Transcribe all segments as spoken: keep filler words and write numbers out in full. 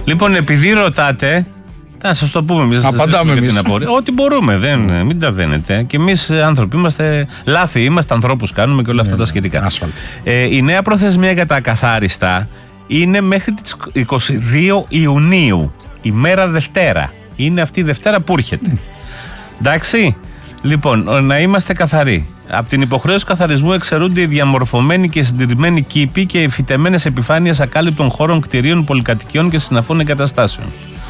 Λοιπόν, επειδή ρωτάτε, θα σας το πούμε εμείς. Απαντάμε εμείς. Ό,τι μπορούμε, δεν, μην τα δένετε. Και εμείς άνθρωποι είμαστε, λάθη είμαστε, ανθρώπους κάνουμε και όλα αυτά ναι, τα σχετικά. Ε, η νέα προθεσμία για τα ακαθάριστα είναι μέχρι τις είκοσι δύο Ιουνίου, ημέρα Δευτέρα. Είναι αυτή η Δευτέρα που έρχεται. Mm. Εντάξει. Λοιπόν, να είμαστε καθαροί. Από την υποχρέωση καθαρισμού εξαιρούνται οι διαμορφωμένοι και συντηρημένοι κήποι και οι φυτεμένες επιφάνειες ακάλυπτων χώρων, κτηρίων, πολυκατοικιών και συναφών εγκαταστάσεων.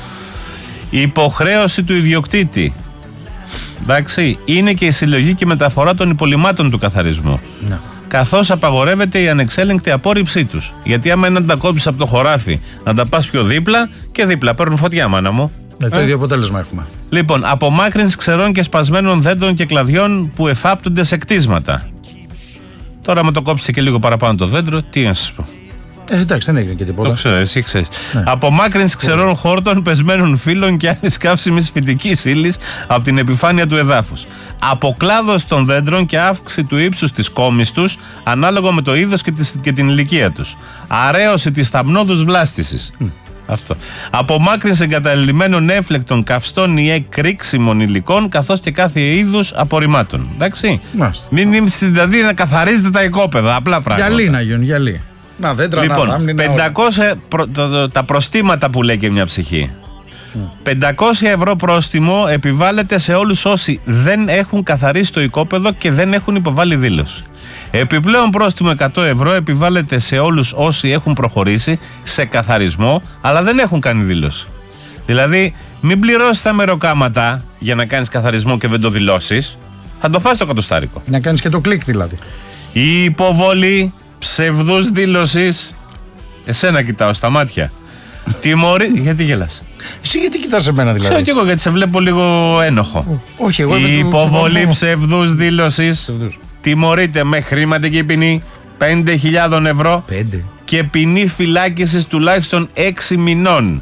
Η υποχρέωση του ιδιοκτήτη, εντάξει, είναι και η συλλογή και μεταφορά των υπολειμμάτων του καθαρισμού. Ναι. Καθώς απαγορεύεται η ανεξέλεγκτη απόρριψή τους. Γιατί άμα είναι να τα κόψεις από το χωράφι, να τα πας πιο δίπλα και δίπλα, παίρνουν φωτιά, μάνα μου. Ναι, το ε? ίδιο αποτέλεσμα έχουμε. Λοιπόν, απομάκρυνση ξερών και σπασμένων δέντρων και κλαδιών που εφάπτονται σε κτίσματα. Τώρα, με το κόψετε και λίγο παραπάνω το δέντρο, τι να σας πω. Ε, εντάξει, δεν έγινε και τίποτα. Το ξέρω, εσύ ξέρεις. Ναι. Απομάκρυνση ξερών χόρτων, πεσμένων φύλων και άλλης καύσιμης φυτικής ύλης από την επιφάνεια του εδάφους. Αποκλάδωση των δέντρων και αύξηση του ύψους της κόμης τους, ανάλογα με το είδος και, της, και την ηλικία τους. Αρέωση της θαμνόδους βλάστησης. Mm. Αυτό. Απομάκρυνση εγκαταλειμμένων έφλεκτων, καυστών ή εκρήξιμων υλικών, καθώς και κάθε είδους απορριμμάτων. Εντάξει. Μάλιστα. Μην είμαι δηλαδή να καθαρίζετε τα οικόπεδα, απλά πράγματα. Γυαλί να γίνουν, γυαλί. Να δέντρα, λοιπόν, να θάμνη, πεντακόσια προ, το, το, τα προστήματα που λέει και μια ψυχή. Mm. πεντακόσια ευρώ πρόστιμο επιβάλλεται σε όλους όσοι δεν έχουν καθαρίσει το οικόπεδο και δεν έχουν υποβάλει δήλωση. Επιπλέον πρόστιμο εκατό ευρώ επιβάλλεται σε όλους όσοι έχουν προχωρήσει σε καθαρισμό αλλά δεν έχουν κάνει δήλωση. Δηλαδή, μην πληρώσεις τα μεροκάματα για να κάνεις καθαρισμό και δεν το δηλώσεις, θα το φας το κατοστάρικο. Να κάνεις και το κλικ δηλαδή. Η υποβολή ψευδούς δήλωσης. Εσένα κοιτάω στα μάτια. Τιμωρεί. Γιατί γελάς? Εσύ γιατί κοιτάς εμένα δηλαδή? Ξέρω κι εγώ, γιατί σε βλέπω λίγο ένοχο. Όχι, εγώ η υποβολή ψευδούς δήλωσης τιμωρείται με χρηματική ποινή πέντε χιλιάδες ευρώ πέντε. Και ποινή φυλάκισης τουλάχιστον έξι μηνών.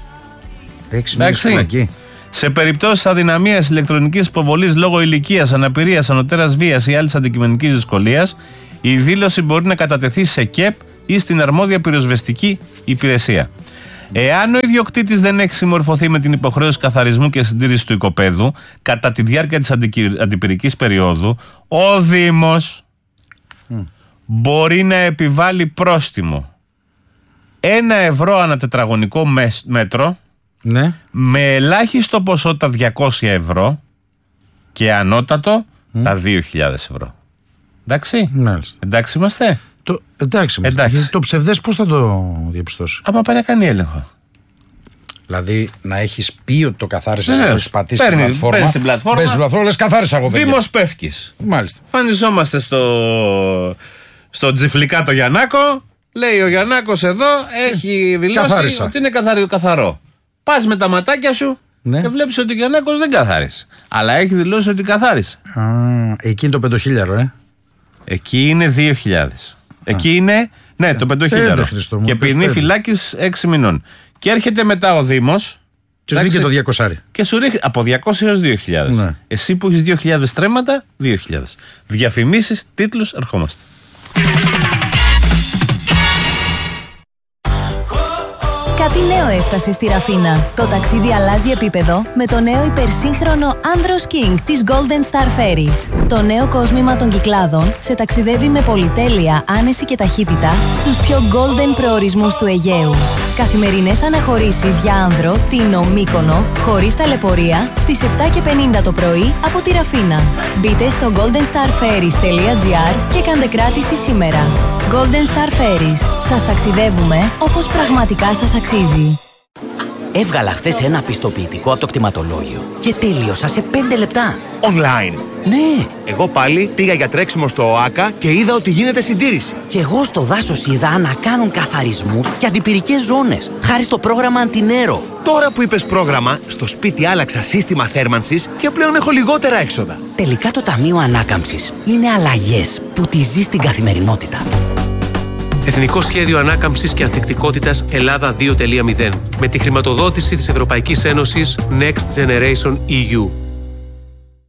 έξι μήνες φυλακή. Σε περιπτώσεις αδυναμίας ηλεκτρονικής υποβολής λόγω ηλικίας, αναπηρίας, ανωτέρας βίας ή άλλης αντικειμενικής δυσκολίας, η δήλωση μπορεί να κατατεθεί σε ΚΕΠ ή στην αρμόδια πυροσβεστική υπηρεσία. Εάν ο ιδιοκτήτης δεν έχει συμμορφωθεί με την υποχρέωση καθαρισμού και συντήρηση του οικοπαίδου κατά τη διάρκεια της αντιπυρικής περίοδου, ο Δήμος mm. μπορεί να επιβάλλει πρόστιμο ένα ευρώ ανά τετραγωνικό μέτρο, ναι, με ελάχιστο ποσό τα διακόσια ευρώ και ανώτατο mm. τα δύο χιλιάδες ευρώ. Εντάξει, Μάλιστα. εντάξει είμαστε. Το, εντάξει, εντάξει. Το ψευδές πώς θα το διαπιστώσει? Άμα πάει να κάνει έλεγχο. Δηλαδή να έχεις πει ότι το καθάρισες, να έχεις πατήσει στην πλατφόρμα. Παίρνεις στην πλατφόρμα. Παίρνεις στην πλατφόρμα, λες καθάρισα εγώ, παιδιά. Δήμος Πεύκης. Μάλιστα. Φανιζόμαστε στο, στο Τζιφλικά το Γιαννάκο. Λέει ο Γιαννάκος εδώ έχει δηλώσει καθάρισα. Ότι είναι καθαρό. καθαρό. Πας με τα ματάκια σου, ναι, και βλέπεις ότι ο Γιαννάκος δεν καθάρισε. Αλλά έχει δηλώσει ότι καθάρισε. Α, εκεί είναι το πεντοχίλιαρο, ε. Εκεί είναι δύο χιλιάδες. Εκεί είναι, ναι, το πεντοχίλιαρο. Και ποινή φυλάκης έξι μηνών. Και έρχεται μετά ο Δήμος. Και σου ρίχνει το διακόσια. Και σου ρίχνει από διακόσια έως δύο χιλιάδες. Ναι. Εσύ που έχεις δύο χιλιάδες τρέματα, δύο χιλιάδες. Διαφημίσεις, τίτλους, ερχόμαστε. Κάτι νέο έφτασε στη Ραφίνα. Το ταξίδι αλλάζει επίπεδο με το νέο υπερσύγχρονο Andros King της Golden Star Ferries. Το νέο κόσμημα των Κυκλάδων σε ταξιδεύει με πολυτέλεια, άνεση και ταχύτητα στους πιο golden προορισμούς του Αιγαίου. Καθημερινές αναχωρήσεις για άνδρο, Τίνο, Μύκονο, χωρίς ταλαιπωρία, στις επτά και πενήντα το πρωί από τη Ραφίνα. Μπείτε στο golden star ferries τελεία gr και κάντε κράτηση σήμερα. Golden Star Ferries. Σας ταξιδεύουμε όπως πραγματικά σας αξίζει. Έβγαλα χθες ένα πιστοποιητικό από το κτηματολόγιο και τέλειωσα σε πέντε λεπτά. Online. Ναι. Εγώ πάλι πήγα για τρέξιμο στο ΟΑΚΑ και είδα ότι γίνεται συντήρηση. Και εγώ στο δάσος είδα να κάνουν καθαρισμούς και αντιπυρικές ζώνες, χάρη στο πρόγραμμα Αντινέρο. Τώρα που είπες πρόγραμμα, στο σπίτι άλλαξα σύστημα θέρμανσης και πλέον έχω λιγότερα έξοδα. Τελικά το Ταμείο Ανάκαμψης είναι αλλαγές που τη ζεις στην καθημερινότητα. Εθνικό Σχέδιο Ανάκαμψης και Ανθεκτικότητας Ελλάδα δύο τελεία μηδέν με τη χρηματοδότηση της Ευρωπαϊκής Ένωσης Next Generation ι γιου.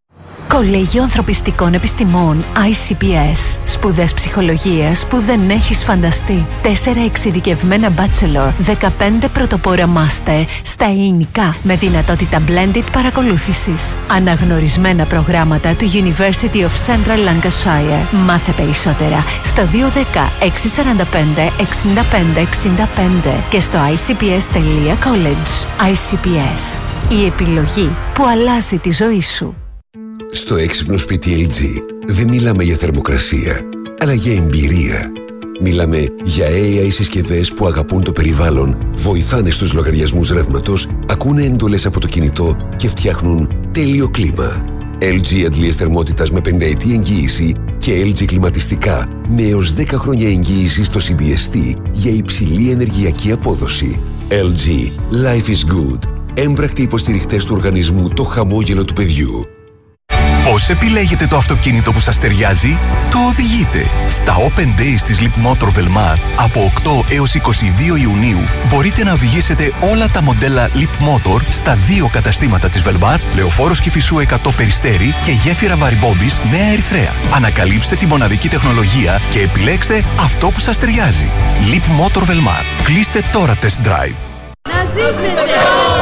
Κολέγιο Ανθρωπιστικών Επιστημών άι σι πι ες. Σπουδές ψυχολογίας που δεν έχεις φανταστεί. Τέσσερα εξειδικευμένα bachelor, δεκαπέντε πρωτοπόρα master στα ελληνικά με δυνατότητα blended παρακολούθησης. Αναγνωρισμένα προγράμματα του University of Central Lancashire. Μάθε περισσότερα στο δύο ένα μηδέν έξι τέσσερα πέντε εξήντα πέντε εξήντα πέντε και στο άι σι πι ες τελεία college. άι σι πι ες. Η επιλογή που αλλάζει τη ζωή σου. Στο έξυπνο σπίτι ελ τζι δεν μιλάμε για θερμοκρασία, αλλά για εμπειρία. Μιλάμε για έι άι συσκευές που αγαπούν το περιβάλλον, βοηθάνε στους λογαριασμούς ρεύματος, ακούνε εντολές από το κινητό και φτιάχνουν τέλειο κλίμα. ελ τζι αντλίες θερμότητας με πενταετή εγγύηση και ελ τζι κλιματιστικά με έως δέκα χρόνια εγγύηση στο σι μπι ες τι για υψηλή ενεργειακή απόδοση. ελ τζι. Life is good. Έμπρακτοι υποστηριχτές του οργανισμού Το Χαμόγελο του Παιδιού. Πώς επιλέγετε το αυτοκίνητο που σας ταιριάζει? Το οδηγείτε. Στα Open Days της Leapmotor Velmar από οκτώ έως είκοσι δύο Ιουνίου μπορείτε να οδηγήσετε όλα τα μοντέλα Leapmotor στα δύο καταστήματα της Velmar, Λεωφόρος Κηφισού εκατό Περιστέρι και Γέφυρα Βαρυμπόμπης Νέα Ερυθρέα. Ανακαλύψτε τη μοναδική τεχνολογία και επιλέξτε αυτό που σας ταιριάζει. Leapmotor Velmar. Κλείστε τώρα test drive. Να ζήσετε!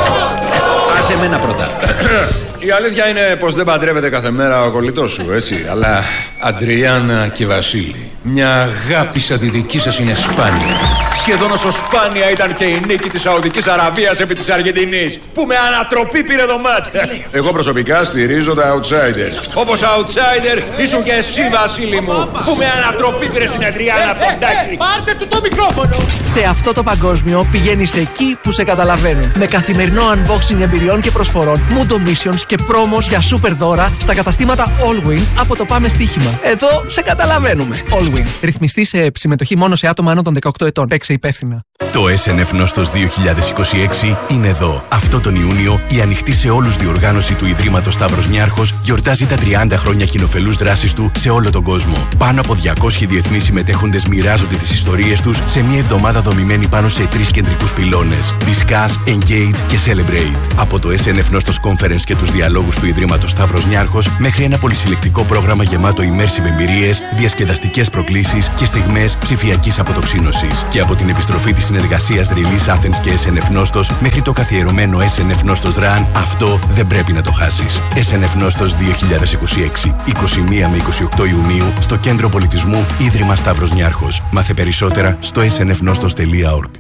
Άσε εμένα πρώτα. Η αλήθεια είναι πως δεν παντρεύεται κάθε μέρα ο κολλητός σου, έτσι. Αλλά Αντριάννα και Βασίλη, μια αγάπη σαν τη δική σας είναι σπάνια. Σχεδόν όσο σπάνια ήταν και η νίκη της Σαουδικής Αραβίας επί της Αργεντινής, που με ανατροπή πήρε το μάτς. Εγώ προσωπικά στηρίζω τα outsiders. Όπως outsider ήσουν και εσύ, Βασίλη μου, που με ανατροπή πήρε στην Αντριάννα Ποντάκη. Πάρτε του το μικρόφωνο. Σε αυτό το παγκόσμιο πηγαίνεις εκεί που σε καταλαβαίνουν. Με καθημερινό unboxing εμπειριών και προσφορών, Mundo Missions και πρόμος για super δώρα στα καταστήματα Allwin από το Πάμε Στοίχημα. Εδώ σε καταλαβαίνουμε. Allwin. Ρυθμιστή σε συμμετοχή μόνο σε άτομα άνω των δεκαοκτώ ετών. Παίξε υπεύθυνα. Το ες εν εφ Νόστος δύο χιλιάδες είκοσι έξι είναι εδώ. Αυτό τον Ιούνιο η ανοιχτή σε όλους διοργάνωση του Ιδρύματος Σταύρος Νιάρχος γιορτάζει τα τριάντα χρόνια κοινοφελούς δράσης του σε όλο τον κόσμο. Πάνω από διακόσιοι διεθνείς συμμετέχοντες μοιράζονται τις ιστορίες τους σε μια εβδομάδα δομημένη πάνω σε τρεις κεντρικούς πυλώνες. Discuss, Engage και Celebrate. Από το ες εν εφ Νόστος Conference και τους διαλόγους του Ιδρύματος Σταύρος Νιάρχος μέχρι ένα πολυσυλλεκτικό πρόγραμμα γεμάτο immersive εμπειρίες, διασκεδαστικές προκλήσεις και στιγμές ψηφιακής αποτοξίνωσης. Και από την επιστροφή της συνεργασίας Release Athens και ες εν εφ Νόστος μέχρι το καθιερωμένο ες εν εφ Νόστος Run, αυτό δεν πρέπει να το χάσεις. ες εν εφ Νόστος δύο χιλιάδες είκοσι έξι, είκοσι μία με είκοσι οκτώ Ιουνίου στο Κέντρο Πολιτισμού Ίδρυμα Σταύρος Νιάρχος. Μάθε περισσότερα στο ες εν εφ νόστος τελεία org.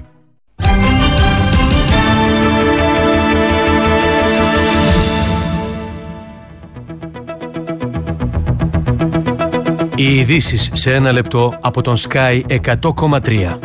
Οι ειδήσεις σε ένα λεπτό από τον Sky εκατό κόμμα τρία.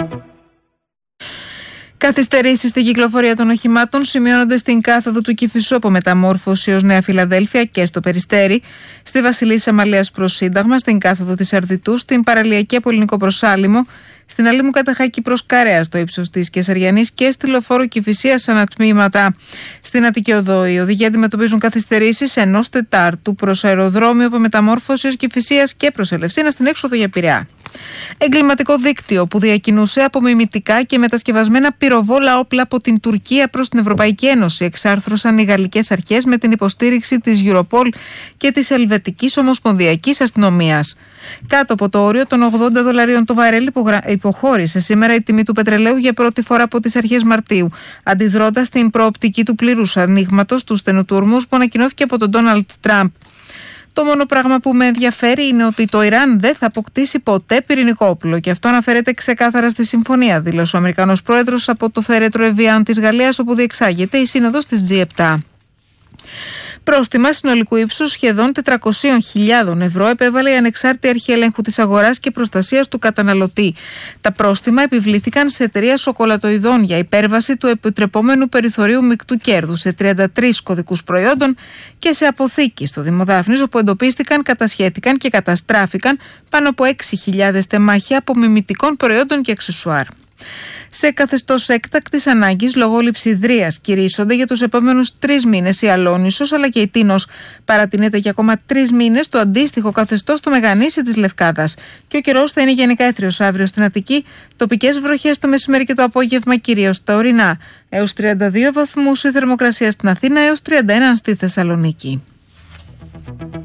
Καθυστερήσεις στην κυκλοφορία των οχημάτων σημειώνονται στην κάθοδο του Κηφισού από Μεταμόρφωση ως Νέα Φιλαδέλφια και στο Περιστέρι, στη Βασιλίσσα Αμαλίας προς Σύνταγμα, στην κάθοδο της Αρδιτού, στην παραλιακή από Ελληνικό προς Άλυμο, στην Αλήμου Καταχάκη προς Καρέα στο ύψος της Κεσαριανής και στη Λεωφόρο Κηφισίας ανατμήματα. Στην Αττική Οδό οι οδηγοί αντιμετωπίζουν καθυστερήσεις ενός Τετάρτου προς αεροδρόμιο από Μεταμόρφωση ως Κηφισίας και προς Ελευσίνα στην έξοδο για Πειραιά. Εγκληματικό δίκτυο που διακινούσε απομιμητικά και μετασκευασμένα πυροβόλα όπλα από την Τουρκία προς την Ευρωπαϊκή Ένωση εξάρθρωσαν οι γαλλικές αρχές με την υποστήριξη της Europol και της Ελβετικής Ομοσπονδιακής Αστυνομίας. Κάτω από το όριο των ογδόντα δολαρίων το βαρέλ υποχώρησε σήμερα η τιμή του πετρελαίου για πρώτη φορά από τις αρχές Μαρτίου, αντιδρώντας την προοπτική του πλήρους ανοίγματος του στενού του ορμούς που ανακοινώθηκε από τον Ντόναλντ Τραμπ. Το μόνο πράγμα που με ενδιαφέρει είναι ότι το Ιράν δεν θα αποκτήσει ποτέ πυρηνικό όπλο και αυτό αναφέρεται ξεκάθαρα στη συμφωνία, δήλωσε ο Αμερικανός πρόεδρος από το Θέρετρο Εβιάν της Γαλλίας, όπου διεξάγεται η σύνοδος της τζι επτά. Πρόστιμα συνολικού ύψους σχεδόν τετρακόσιες χιλιάδες ευρώ επέβαλε η Ανεξάρτητη Αρχή Ελέγχου της Αγοράς και Προστασίας του Καταναλωτή. Τα πρόστιμα επιβλήθηκαν σε εταιρεία σοκολατοειδών για υπέρβαση του επιτρεπόμενου περιθωρίου μεικτού κέρδους σε τριάντα τρεις κωδικούς προϊόντων και σε αποθήκη στο Δήμο Δάφνης, όπου εντοπίστηκαν, κατασχέθηκαν και καταστράφηκαν πάνω από έξι χιλιάδες τεμάχια απομιμητικών προϊόντων και αξεσουάρ. Σε καθεστώς έκτακτης ανάγκης λόγω λειψιδρίας κηρύσσονται για τους επόμενους τρεις μήνες η Αλόνισσος αλλά και η Τίνος. Παρατείνεται για ακόμα τρεις μήνες το αντίστοιχο καθεστώς στο Μεγανήσι της Λευκάδας. Και ο καιρός θα είναι γενικά έθριος αύριο στην Αττική. Τοπικές βροχές το μεσημέρι και το απόγευμα κυρίως στα ορεινά. Έως τριάντα δύο βαθμούς η θερμοκρασία στην Αθήνα, έως τριάντα ένα στη Θεσσαλονίκη.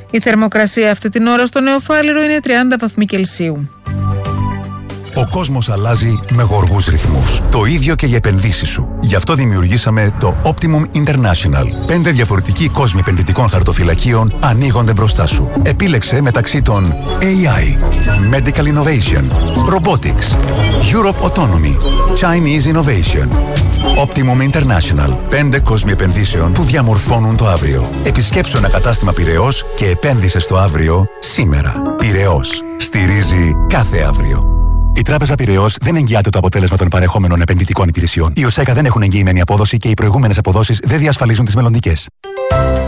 Η θερμοκρασία αυτή την ώρα στο Νεοφάλιρο είναι τριάντα βαθμοί Κελσίου. Ο κόσμος αλλάζει με γοργούς ρυθμούς. Το ίδιο και οι επενδύσεις σου. Γι' αυτό δημιουργήσαμε το Optimum International. Πέντε διαφορετικοί κόσμοι επενδυτικών χαρτοφυλακίων ανοίγονται μπροστά σου. Επίλεξε μεταξύ των έι άι, Medical Innovation, Robotics, Europe Autonomy, Chinese Innovation. Optimum International. Πέντε κόσμοι επενδύσεων που διαμορφώνουν το αύριο. Επισκέψου ένα κατάστημα Πειραιώς και επένδυσε στο αύριο σήμερα. Πειραιώς. Στηρίζει κάθε αύριο. Η Τράπεζα Πειραιώς δεν εγγυάται το αποτέλεσμα των παρεχόμενων επενδυτικών υπηρεσιών. Οι ΟΣΕΚΑ δεν έχουν εγγυημένη απόδοση και οι προηγούμενες αποδόσεις δεν διασφαλίζουν τις μελλοντικές.